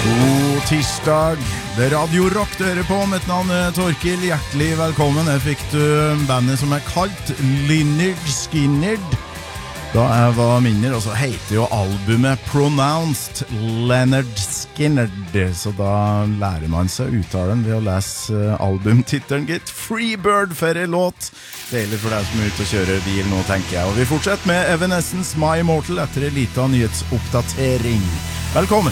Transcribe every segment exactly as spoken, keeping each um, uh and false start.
God tirsdag, det er Radio Rock du hører på. Mitt navn er Torkil, hjertelig velkommen. Her fikk du bandet som er kalt Lynyrd Skynyrd da jeg var mindre, og så heter jo albumet Pronounced Lynyrd Skynyrd, så da lærer man seg uttalen ved å lese albumtitelen, gitt. Freebird for en låt. Deilig for deg som er ute og kjører bil nå, tenker jeg. Og vi fortsetter med Evanescence My Immortal etter en liten nyhetsoppdatering. Velkommen!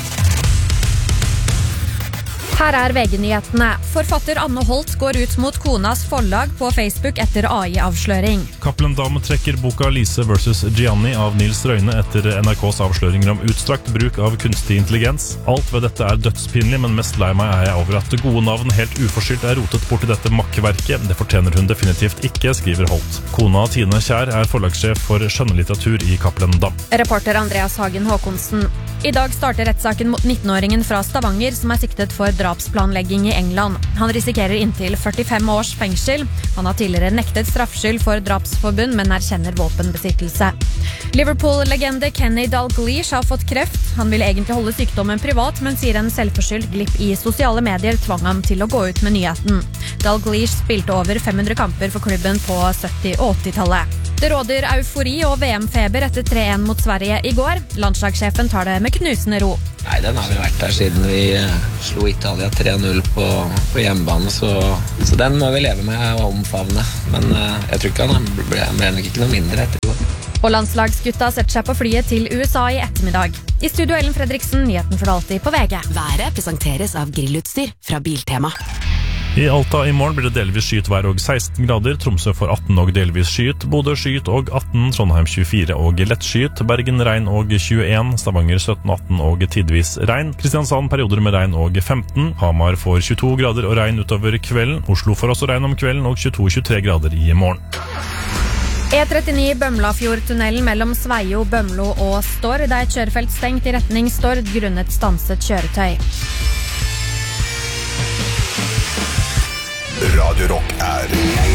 Her er V G-nyhetene. Forfatter Anne Holt går ut mot konas forlag på Facebook etter A I-avsløring. Cappelen Dam trekker boka Lise versus Gianni av Nils Røyne etter N R K's avsløringer om utstrakt bruk av kunstig intelligens. Alt ved dette er dødspinlig, men mest lei meg er jeg over at det gode navn helt uforskyldt er rotet bort i dette makkverket. Det fortjener hun definitivt ikke, skriver Holt. Kona Tine Kjær er forlagssjef for skjønnlitteratur i Cappelen Dam. Reporter Andreas Hagen Håkonsen. I dag starter rettssaken mot nittenåringen fra Stavanger som er siktet for drapsplanlegging i England. Han risikerer inntil førtifem års fengsel. Han har tidligere nektet straffskyld for drapsforbund, men erkjenner våpenbesittelse. Liverpool-legende Kenny Dalglish har fått kreft. Han vil egentlig holde sykdommen privat, men sier en selvforskyldt glipp i sosiale medier tvang ham til å gå ut med nyheten. Dalglish spilte over fem hundre kamper for klubben på sytti- og åttitallet. Det råder eufori og V M-feber etter tre en mot Sverige i går. Landslagssjefen tar det med knusende ro. Nei, den har vel vært der siden vi slo Italia tre null på, på hjemmebane, så, så den må vi leve med og omfavne. Men uh, jeg tror ikke han ble, ble nok ikke noe mindre etter i går. Og landslagsgutta setter seg på flyet til U S A i ettermiddag. I studio Ellen Fredriksen, nyheten for alltid på V G. Været presenteres av grillutstyr fra Biltema. I Alta i morgen blir det delvis skyet vær og seksten grader, Tromsø får atten og delvis skyet, Bodø skyet og atten, Trondheim tjuefire og lett skyet, Bergen regn og tjueen, Stavanger sytten atten og tidvis regn, Kristiansand perioder med regn og femten, Hamar får tjueto grader og regn utover kvelden, Oslo får også regn om kvelden og tjueto til tjuetre grader i morgen. E trettini Bømlafjordtunnelen mellom Sveio, Bømlo og Stord. Det er et kjørefelt stengt i retning Stord grunnet stanset kjøretøy. Radio Rock er